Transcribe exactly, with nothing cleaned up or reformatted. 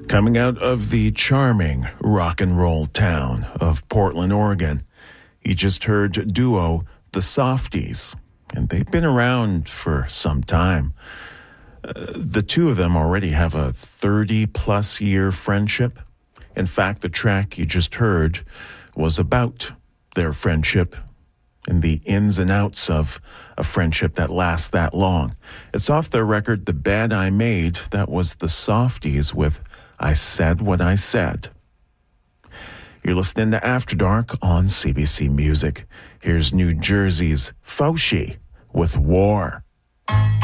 Coming out of the charming rock and roll town of Portland, Oregon, you just heard duo The Softies, and they've been around for some time. Uh, the two of them already have a thirty-plus year friendship. In fact, the track you just heard was about their friendship and the ins and outs of a friendship that lasts that long. It's off their record, The Bed I Made. That was The Softies with I Said What I Said. You're listening to After Dark on C B C Music. Here's New Jersey's Foshi with War.